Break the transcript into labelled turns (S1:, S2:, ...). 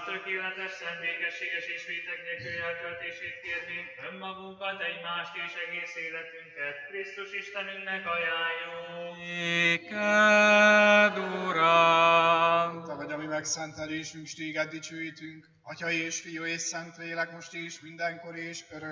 S1: tökéletes, szent, békességes és vétek nélküli eltöltését kérni, önmagunkat, egymást és egész életünket Krisztus Istenünknek ajánljuk.
S2: Néked, Uram!
S3: Te vagy a mi megszentelésünk, s téged dicsőítünk, Atya és Fiú és Szentlélek, most és mindenkor és örökké.